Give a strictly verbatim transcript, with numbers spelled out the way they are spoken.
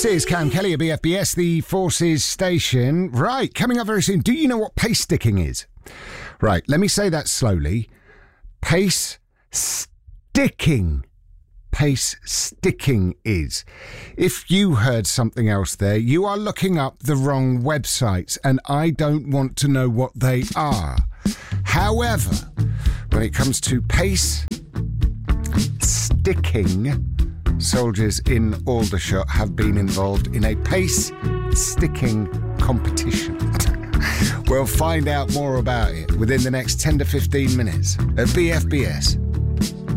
This is Cam Kelly at B F B S, the Forces station. Right, coming up very soon. Do you know what pace sticking is? Right, let me say that slowly. Pace sticking. Pace sticking is. If you heard something else there, you are looking up the wrong websites, and I don't want to know what they are. However, when it comes to pace sticking, soldiers in Aldershot have been involved in a pace sticking competition. We'll find out more about it within the next ten to fifteen minutes at B F B S.